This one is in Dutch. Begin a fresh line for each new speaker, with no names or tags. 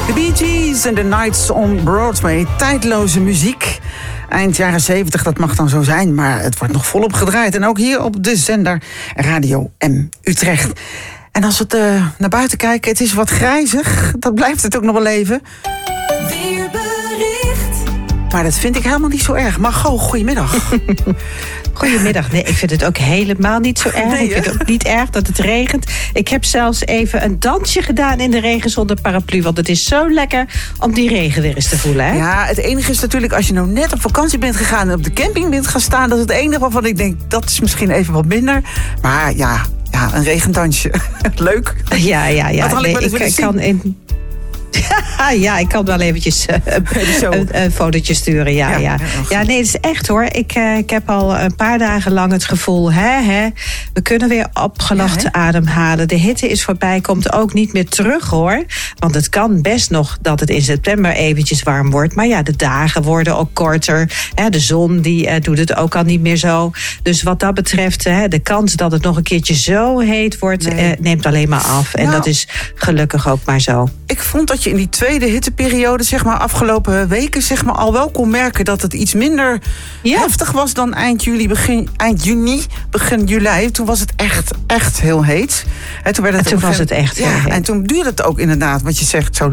The Bee Gees en The Nights on Broadway. Tijdloze muziek. Eind jaren 70, dat mag dan zo zijn, maar het wordt nog volop gedraaid. En ook hier op de zender Radio M Utrecht. En als we naar buiten kijken, het is wat grijzig. Dat blijft het ook nog wel even.
Weerbericht.
Maar dat vind ik helemaal niet zo erg. Margot, goedemiddag.
Goedemiddag. Nee, ik vind het ook helemaal niet zo erg.
Nee,
ik vind het ook niet erg dat het regent. Ik heb zelfs even een dansje gedaan in de regen zonder paraplu. Want het is zo lekker om die regen weer eens te voelen. Hè?
Ja, het enige is natuurlijk als je nou net op vakantie bent gegaan en op de camping bent gaan staan. Dat is het enige waarvan ik denk, dat is misschien even wat minder. Maar ja, een regendansje. Leuk.
Ja.
Wat had ik
Ik kan ja, ik kan wel eventjes een fotootje sturen. Ja, nee, het is echt hoor. Ik heb al een paar dagen lang het gevoel, we kunnen weer opgelucht ademhalen. De hitte is voorbij, komt ook niet meer terug hoor. Want het kan best nog dat het in september eventjes warm wordt. Maar ja, de dagen worden ook korter. De zon die doet het ook al niet meer zo. Dus wat dat betreft, de kans dat het nog een keertje zo heet wordt, neemt alleen maar af. En dat is gelukkig ook maar zo.
Ik vond dat je in die tweede hitteperiode, zeg maar afgelopen weken, zeg maar al wel kon merken dat het iets minder heftig was dan eind juni, begin juli. Toen was het echt heel heet. En toen was het echt. Ja, en toen duurde het ook inderdaad, wat je zegt, zo